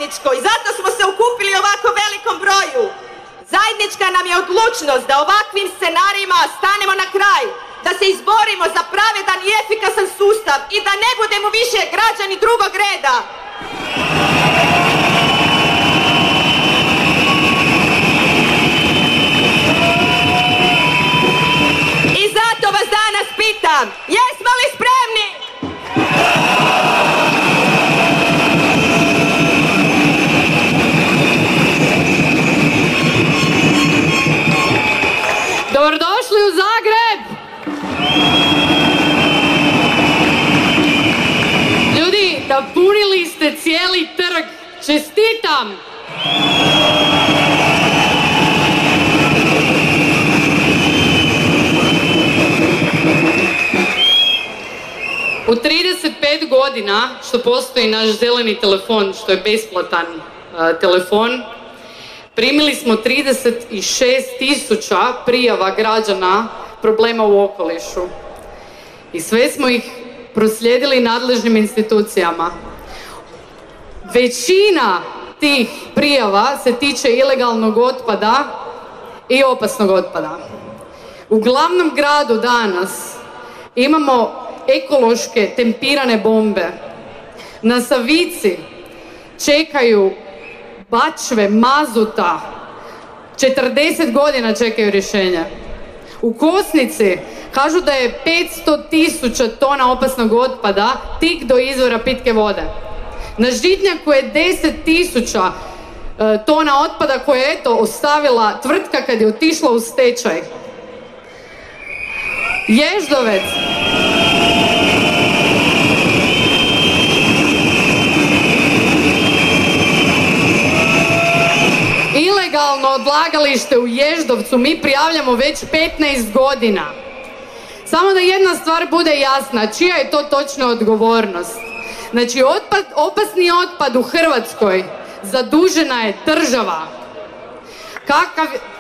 zajedničko i zato smo se okupili u ovako velikom broju. Zajednička nam je odlučnost da ovakvim scenarijima stanemo na kraj, da se izborimo za pravedan i efikasan sustav i da ne budemo više građani drugog reda. I zato vas danas pitam, jesmo li spremni? Dobrodošli u Zagreb! Ljudi, napunili ste cijeli trg. Čestitam! U 35 godina što postoji naš zeleni telefon, što je besplatan telefon, primili smo 36.000 prijava građana problema u okolišu i sve smo ih proslijedili nadležnim institucijama. Većina tih prijava se tiče ilegalnog otpada i opasnog otpada. U glavnom gradu danas imamo ekološke tempirane bombe. Na Savici čekaju bačve mazuta, 40 godina čekaju rješenje. U Kosnici kažu da je 500.000 tona opasnog otpada tik do izvora pitke vode. Na Žitnjaku je 10.000 tona otpada koje je ostavila tvrtka kad je otišla u stečaj. Ježdovec. Ilegalno odlagalište u Ježdovcu mi prijavljamo već 15 godina. Samo da jedna stvar bude jasna, čija je to točna odgovornost? Znači, opasni otpad u Hrvatskoj zadužena je država.